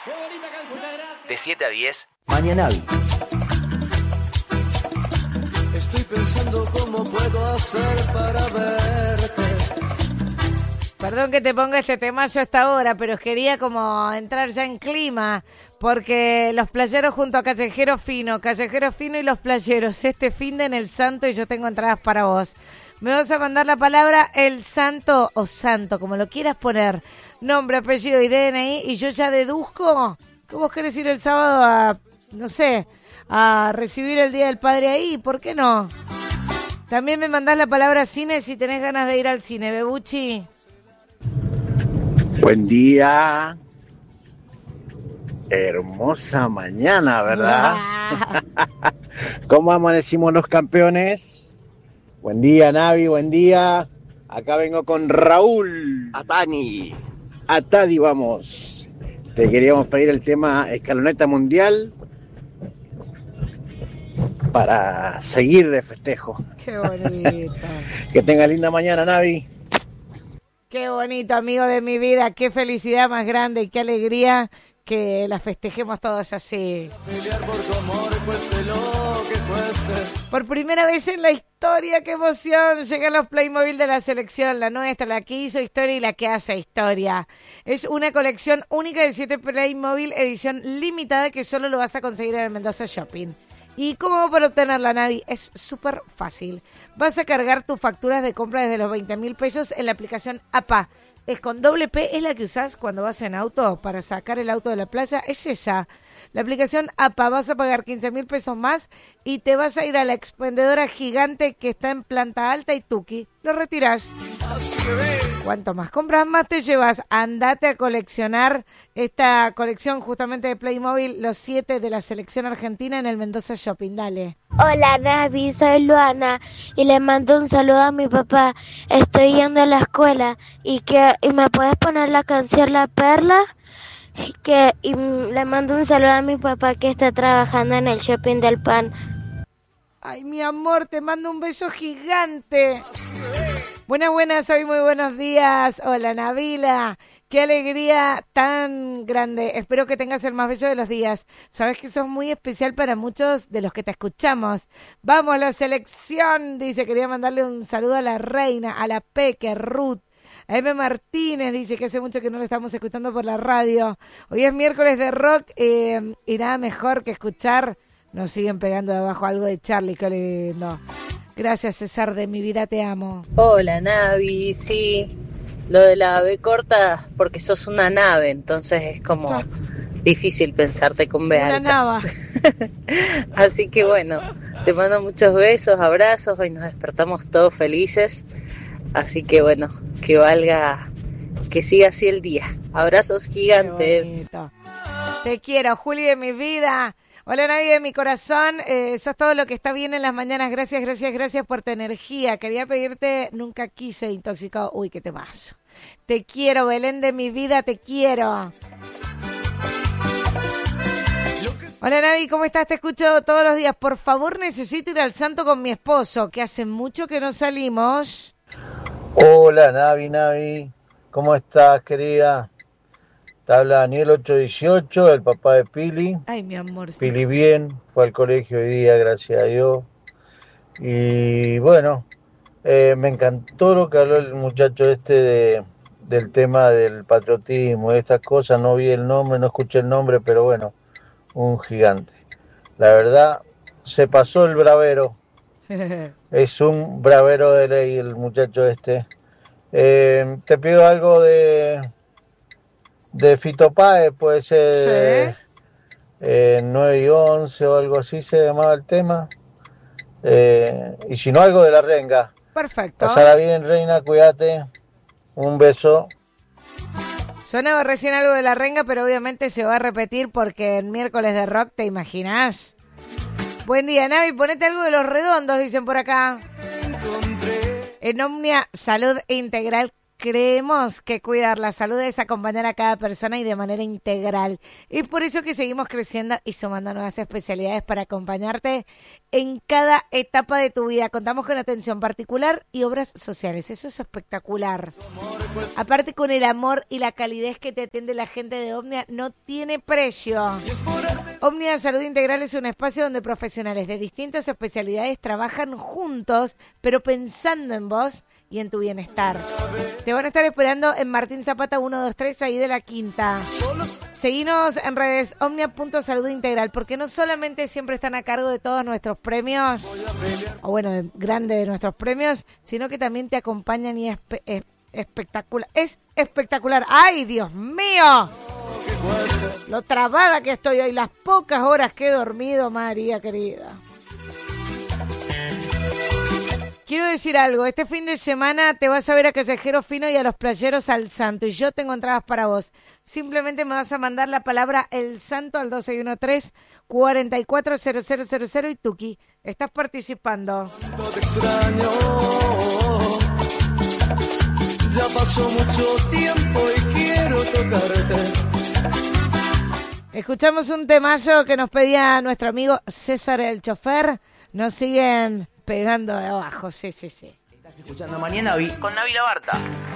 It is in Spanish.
De 7 a 10. Mañanavi. Estoy pensando cómo puedo hacer para verte. Perdón que te ponga este temazo a esta hora, pero quería como entrar ya en clima, porque los playeros junto a Callejero Fino y los playeros, este finde en El Santo y yo tengo entradas para vos. Me vas a mandar la palabra El Santo o Santo, como lo quieras poner, nombre, apellido y DNI, y yo ya deduzco que vos querés ir el sábado a, no sé, a recibir el Día del Padre ahí, ¿por qué no? También me mandás la palabra cine si tenés ganas de ir al cine, Bebuchi. Buen día. Hermosa mañana, ¿verdad? Wow. ¿Cómo amanecimos los campeones? Buen día, Navi, buen día. Acá vengo con Raúl. Atani. A Tadi vamos. Te queríamos pedir el tema Escaloneta Mundial para seguir de festejo. Qué bonito. Que tenga linda mañana, Navi. Qué bonito, amigo de mi vida. Qué felicidad más grande y qué alegría que la festejemos todos así. Por primera vez en la historia, qué emoción. Llegan los Playmobil de la selección, la nuestra, la que hizo historia y la que hace historia. Es una colección única de 7 Playmobil, edición limitada, que solo lo vas a conseguir en el Mendoza Shopping. ¿Y cómo para obtenerla, Navi? Es súper fácil. Vas a cargar tus facturas de compra desde los 20.000 pesos en la aplicación APA. Es con doble P, es la que usás cuando vas en auto para sacar el auto de la playa. Es esa. La aplicación APA, vas a pagar 15.000 pesos más y te vas a ir a la expendedora gigante que está en Planta Alta y Tuqui. Lo retirás. Cuanto más compras, más te llevas. Andate a coleccionar esta colección justamente de Playmobil, los 7 de la selección argentina en el Mendoza Shopping. Dale. Hola Navi, soy Luana y le mando un saludo a mi papá. Estoy yendo a la escuela y me puedes poner la canción La Perla. Y le mando un saludo a mi papá que está trabajando en el shopping del pan. Ay, mi amor, te mando un beso gigante. Buenas, hoy muy buenos días. Hola, Nabila. Qué alegría tan grande. Espero que tengas el más bello de los días. Sabes que sos muy especial para muchos de los que te escuchamos. Vamos, la selección. Dice, quería mandarle un saludo a la reina, a la Peque, Ruth. A M. Martínez dice que hace mucho que no lo estamos escuchando por la radio. Hoy es miércoles de rock y nada mejor que escuchar. Nos siguen pegando de abajo algo de Charlie, qué lindo. Gracias, César, de mi vida te amo. Hola, Navi, sí. Lo de la B corta, porque sos una nave, entonces es como difícil pensarte con B alta. Una nava. Así que bueno, te mando muchos besos, abrazos, hoy nos despertamos todos felices. Así que bueno, que siga así el día. Abrazos gigantes. Te quiero, Juli de mi vida. Hola, nadie de mi corazón. Sos todo lo que está bien en las mañanas. Gracias por tu energía. Quería pedirte, nunca quise intoxicado. Uy, qué temazo. Te quiero, Belén de mi vida, te quiero. Hola, Navi, ¿cómo estás? Te escucho todos los días. Por favor, necesito ir al Santo con mi esposo, que hace mucho que no salimos. Hola, Navi, ¿cómo estás, querida? Te habla Daniel 818, el papá de Pili. Ay, mi amor. Sí. Pili bien, fue al colegio hoy día, gracias a Dios. Y bueno, me encantó lo que habló el muchacho del tema del patriotismo, de estas cosas. No vi el nombre, no escuché el nombre, pero bueno, un gigante. La verdad, se pasó el bravero. Es un bravero de ley el muchacho este. Te pido algo de Fito Páez, puede ser. ¿Sí? 9 y 11 o algo así se llamaba el tema. Y si no, algo de La Renga. Perfecto. Pasará bien, reina, cuídate. Un beso. Sonaba recién algo de La Renga, pero obviamente se va a repetir porque en miércoles de rock, ¿te imaginás? Buen día, Navi, ponete algo de Los Redondos, dicen por acá. En Omnia Salud Integral creemos que cuidar la salud es acompañar a cada persona y de manera integral. Es por eso que seguimos creciendo y sumando nuevas especialidades para acompañarte en cada etapa de tu vida. Contamos con atención particular y obras sociales. Eso es espectacular. Aparte, con el amor y la calidez que te atiende la gente de Omnia, no tiene precio. Omnia Salud Integral es un espacio donde profesionales de distintas especialidades trabajan juntos, pero pensando en vos y en tu bienestar. Te van a estar esperando en Martín Zapata 123, ahí de la Quinta. Seguinos en redes omnia.saludintegral, porque no solamente siempre están a cargo de todos nuestros premios, o bueno, grande de nuestros premios, sino que también te acompañan y es espectacular. Es espectacular. ¡Ay, Dios mío! Lo trabada que estoy hoy, las pocas horas que he dormido, María querida. Quiero decir algo, este fin de semana te vas a ver a Callejero Fino y a los Playeros al Santo, y yo tengo entradas para vos. Simplemente me vas a mandar la palabra El Santo al 2613-440000 y Tuki, estás participando. Te extraño, ya pasó mucho tiempo y quiero tocarte. Escuchamos un temazo que nos pedía nuestro amigo César el Chofer. Nos siguen pegando de abajo, sí. Estás escuchando Mañana con Navi Labarta.